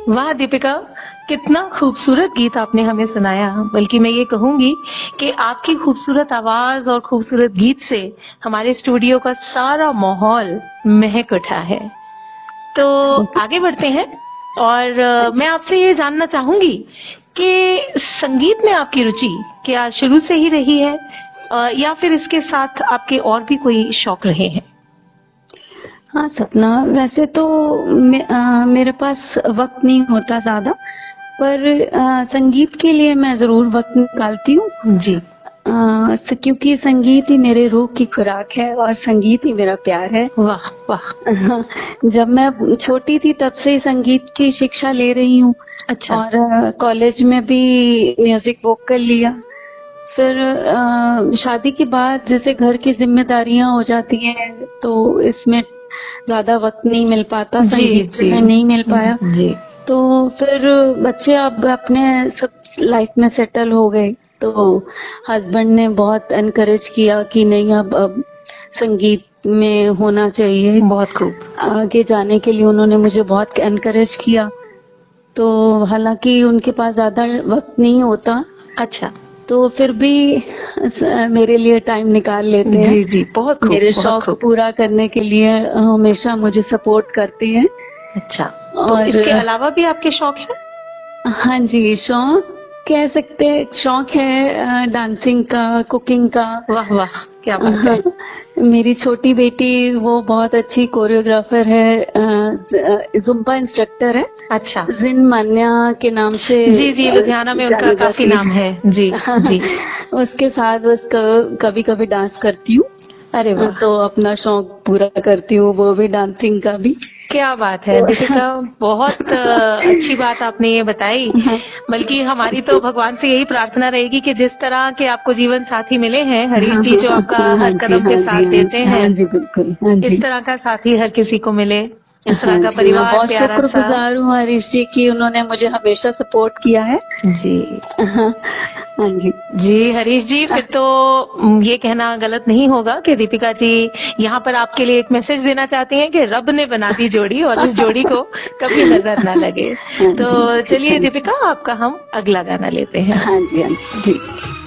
वाह दीपिका, कितना खूबसूरत गीत आपने हमें सुनाया। बल्कि मैं ये कहूंगी कि आपकी खूबसूरत आवाज और खूबसूरत गीत से हमारे स्टूडियो का सारा माहौल महक उठा है। तो आगे बढ़ते हैं और मैं आपसे ये जानना चाहूंगी कि संगीत में आपकी रुचि क्या शुरू से ही रही है या फिर इसके साथ आपके और भी कोई शौक रहे हैं? हाँ सपना, वैसे तो मेरे पास वक्त नहीं होता ज्यादा, पर संगीत के लिए मैं जरूर वक्त निकालती हूँ जी। क्योंकि संगीत ही मेरे रूह की खुराक है और संगीत ही मेरा प्यार है। वाह वाह। जब मैं छोटी थी तब से संगीत की शिक्षा ले रही हूँ। अच्छा। और कॉलेज में भी म्यूजिक वोकल लिया। फिर शादी के बाद जैसे घर की जिम्मेदारियां हो जाती हैं तो इसमें ज्यादा वक्त नहीं मिल पाता, संगीत में नहीं मिल पाया जी। तो फिर बच्चे अब अपने सब लाइफ में सेटल हो गए तो हस्बैंड ने बहुत एनकरेज किया कि नहीं अब संगीत में होना चाहिए। बहुत खूब। आगे जाने के लिए उन्होंने मुझे बहुत एनकरेज किया। तो हालांकि उनके पास ज्यादा वक्त नहीं होता। अच्छा। तो फिर भी मेरे लिए टाइम निकाल लेते हैं। जी जी, बहुत खूब। मेरे शौक पूरा करने के लिए हमेशा मुझे सपोर्ट करते हैं। अच्छा। तो इसके अलावा भी आपके शौक हैं? हाँ जी, शौक कह सकते हैं, शौक है डांसिंग का, कुकिंग का। वाह वाह, क्या बात है। मेरी छोटी बेटी वो बहुत अच्छी कोरियोग्राफर है, जुम्बा इंस्ट्रक्टर है। अच्छा। जिन मान्या के नाम से। जी जी, लुधियाना में उनका काफी नाम है। जी जी। उसके साथ बस कभी कभी डांस करती हूँ। अरे वाह। तो अपना शौक पूरा करती हूँ, वो भी डांसिंग का भी। क्या बात है दीपिका, बहुत अच्छी बात आपने ये बताई। बल्कि हमारी तो भगवान से यही प्रार्थना रहेगी कि जिस तरह के आपको जीवन साथी मिले हैं, हरीश जी जो आपका हर कदम पे साथ देते हैं, जी बिल्कुल, इस तरह का साथी हर किसी को मिले, इस तरह का परिवार बहुत प्यारा सा। शुक्रगुजार हूँ हरीश जी की, उन्होंने मुझे हमेशा सपोर्ट किया है। जी हाँ जी। जी हरीश जी, फिर तो ये कहना गलत नहीं होगा कि दीपिका जी यहाँ पर आपके लिए एक मैसेज देना चाहती हैं कि रब ने बना दी जोड़ी और इस जोड़ी को कभी नजर ना लगे। तो चलिए दीपिका, आपका हम अगला गाना लेते हैं। हाँ जी हाँ जी।